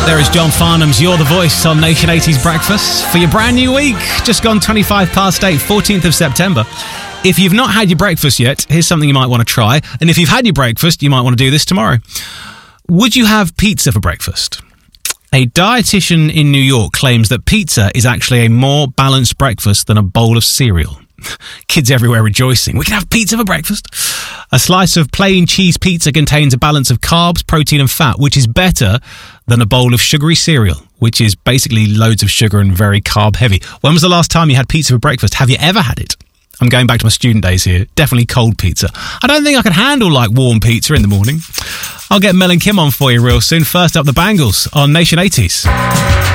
There is John Farnham's You're the Voice on Nation 80s Breakfast for your brand new week. Just gone 25 past 8, 14th of September. If you've not had your breakfast yet, here's something you might want to try. And if you've had your breakfast, you might want to do this tomorrow. Would you have pizza for breakfast? A dietitian in New York claims that pizza is actually a more balanced breakfast than a bowl of cereal. Kids everywhere rejoicing. We can have pizza for breakfast. A slice of plain cheese pizza contains a balance of carbs, protein and fat, which is better than a bowl of sugary cereal, which is basically loads of sugar and very carb heavy. When was the last time you had pizza for breakfast? Have you ever had it? I'm going back to my student days here. Definitely cold pizza. I don't think I can handle like warm pizza in the morning. I'll get Mel and Kim on for you real soon. First up, the Bangles on Nation 80s.